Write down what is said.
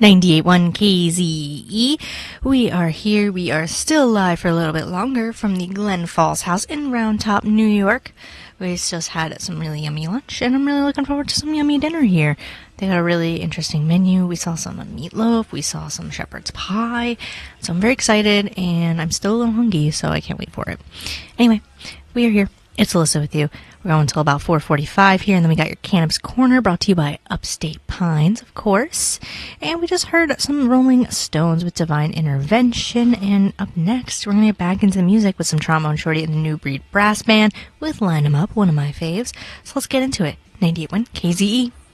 98.1 KZE. We are here. We are still live for a little bit longer from the Glen Falls House in Round Top, New York. We just had some really yummy lunch, and I'm really looking forward to some yummy dinner here. They got a really interesting menu. We saw some meatloaf. We saw some shepherd's pie. So I'm very excited, and I'm still a little hungry, so I can't wait for it. Anyway, we are here. It's Alyssa with you. We're going until about 4:45 here, and then we got your Cannabis Corner brought to you by Upstate Pines, of course. And we just heard some Rolling Stones with Divine Intervention, and up next, we're going to get back into the music with some Trombone Shorty and the New Breed Brass Band with Line 'Em Up, one of my faves. So let's get into it. 98.1 KZE.